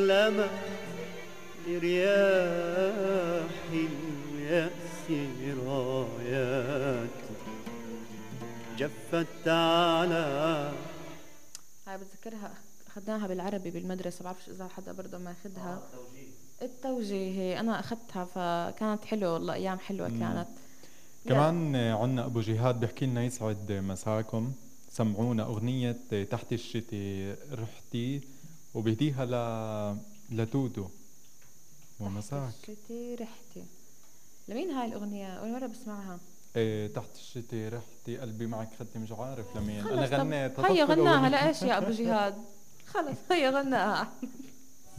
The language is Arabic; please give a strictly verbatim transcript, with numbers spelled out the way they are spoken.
لما لرياح اليأس رايات جفت على. هاي بتذكرها اخذناها بالعربي بالمدرسه، بعرفش اذا حدا برضه ما اخذها. آه التوجيه. التوجيه انا اخذتها فكانت حلوه والله، ايام حلوه كانت. كمان عنا ابو جهاد بيحكي لنا يسعد مساكم، سمعونا اغنيه تحت الشتي رحتي وبهديها ل لتودو ومساك. تحت الشتي رحتي، لمين هاي الاغنيه؟ اول مره بسمعها. ايه تحت الشتي رحتي قلبي معك خدتي، مش عارف لمين. انا غنيت هيا غناها لايش يا ابو جهاد؟ خلص هيا غناها.